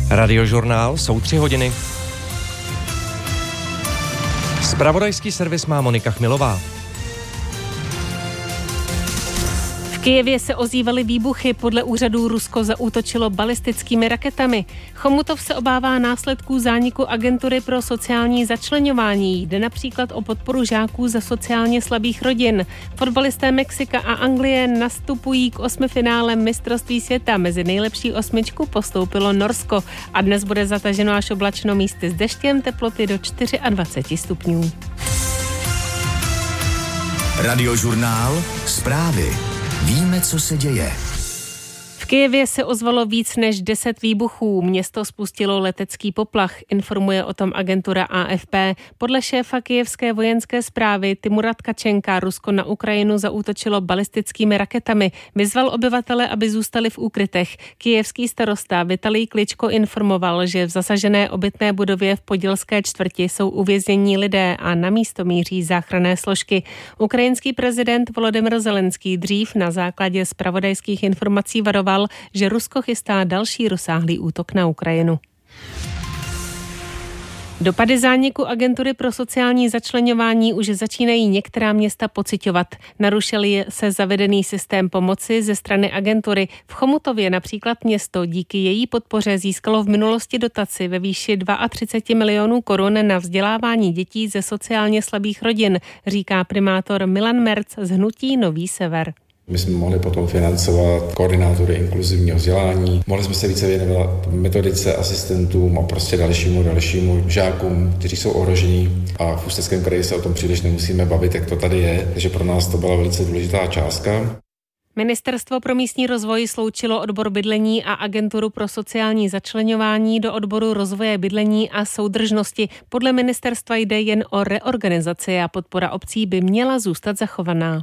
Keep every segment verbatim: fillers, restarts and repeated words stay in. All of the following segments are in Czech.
Radiožurnál, jsou tři hodiny. Zpravodajský servis má Monika Chmilová. V Kyjevě se ozývaly výbuchy, podle úřadů Rusko zaútočilo balistickými raketami. Chomutov se obává následků zániku agentury pro sociální začleňování. Jde například o podporu žáků ze sociálně slabých rodin. Fotbalisté Mexika a Anglie nastupují k osmifinále mistrovství světa. Mezi nejlepší osmičku postoupilo Norsko a dnes bude zataženo až oblačno, místy s deštěm, teploty do dvacet čtyři stupňů. Radiožurnál, zprávy. Víme, co se děje. V Kyjevě se ozvalo víc než deset výbuchů. Město spustilo letecký poplach, informuje o tom agentura A F P. Podle šéfa kyjevské vojenské správy Timura Tkačenka Rusko na Ukrajinu zaútočilo balistickými raketami. Vyzval obyvatele, aby zůstali v úkrytech. Kyjevský starosta Vitalij Kličko informoval, že v zasažené obytné budově v Podilské čtvrti jsou uvěznění lidé a na místo míří záchranné složky. Ukrajinský prezident Volodymyr Zelenský dřív na základě zpravodajských informací varoval, že Rusko chystá další rozsáhlý útok na Ukrajinu. Dopady zániku agentury pro sociální začleňování už začínají některá města pociťovat. Narušil se zavedený systém pomoci ze strany agentury. V Chomutově například město díky její podpoře získalo v minulosti dotaci ve výši třicet dva milionů korun na vzdělávání dětí ze sociálně slabých rodin, říká primátor Milan Merc z hnutí Nový Sever. My jsme mohli potom financovat koordinátory inkluzivního vzdělání, mohli jsme se více věnovat metodice, asistentům a prostě dalšímu, dalšímu žákům, kteří jsou ohrožení, a v Ústeckém kraji se o tom příliš nemusíme bavit, jak to tady je, takže pro nás to byla velice důležitá částka. Ministerstvo pro místní rozvoj sloučilo odbor bydlení a agenturu pro sociální začleňování do odboru rozvoje bydlení a soudržnosti. Podle ministerstva jde jen o reorganizaci a podpora obcí by měla zůstat zachovaná.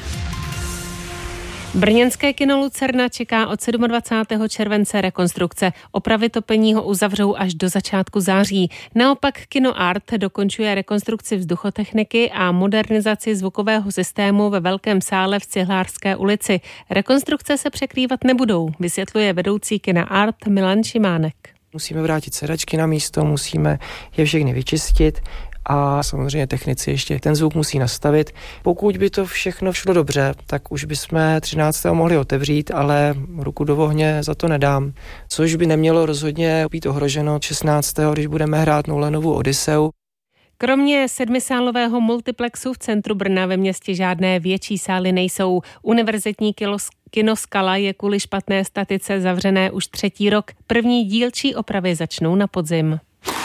Brněnské kino Lucerna čeká od dvacátého sedmého července rekonstrukce. Opravy topení ho uzavřou až do začátku září. Naopak kino Art dokončuje rekonstrukci vzduchotechniky a modernizaci zvukového systému ve velkém sále v Cihlářské ulici. Rekonstrukce se překrývat nebudou, vysvětluje vedoucí kina Art Milan Šimánek. Musíme vrátit sedačky na místo, musíme je všechny vyčistit a samozřejmě technici ještě ten zvuk musí nastavit. Pokud by to všechno šlo dobře, tak už bychom třináctého mohli otevřít, ale ruku do ohně za to nedám. Což by nemělo rozhodně být ohroženo šestnáctého když budeme hrát Nolanovu Odyseu. Kromě sedmisálového multiplexu v centru Brna ve městě žádné větší sály nejsou. Univerzitní kino Skala je kvůli špatné statice zavřené už třetí rok. První dílčí opravy začnou na podzim.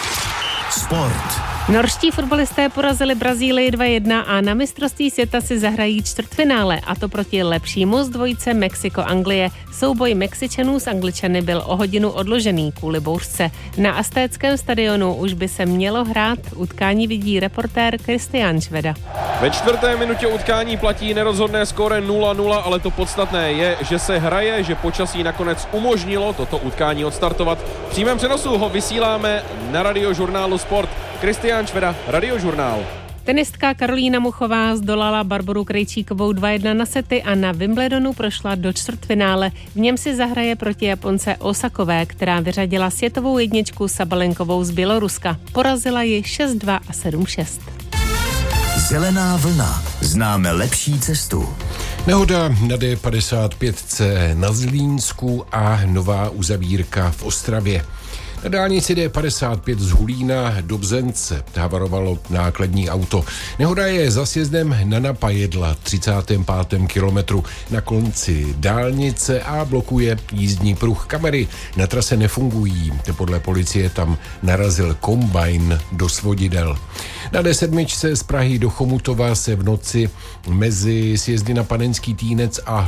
Sport. Norští fotbalisté porazili Brazílii dva jedna a na mistrovství světa si zahrají čtvrtfinále, a to proti lepšímu z dvojice Mexiko-Anglie. Souboj Mexičanů s Angličany byl o hodinu odložený kvůli bouřce. Na Aztéckém stadionu už by se mělo hrát, utkání vidí reportér Kristián Šveda. Ve čtvrté minutě utkání platí nerozhodné skóre nula nula, ale to podstatné je, že se hraje, že počasí nakonec umožnilo toto utkání odstartovat. V přímém přenosu ho vysíláme na Radiožurnálu Sport. Kristián Šveda, Radiožurnál. Tenistka Karolína Muchová zdolala Barboru Krejčíkovou dva jedna na sety a na Wimbledonu prošla do čtvrtfinále. V něm si zahraje proti Japonce Osakové, která vyřadila světovou jedničku Sabalenkovou z Běloruska. Porazila ji šest dva a sedm šest. Zelená vlna. Známe lepší cestu. Nehoda na D padesát pět C na Zlínsku a nová uzavírka v Ostravě. Na dálnici D padesát pět z Hulína do Bzence havarovalo nákladní auto. Nehoda je za sjezdem na Napajedla, třicátém pátém kilometru na konci dálnice a blokuje jízdní pruh. Kamery na trase nefungují. Podle policie tam narazil kombajn do svodidel. Na D sedm z Prahy do Chomutova se v noci mezi sjezdy na Panenský Týnec a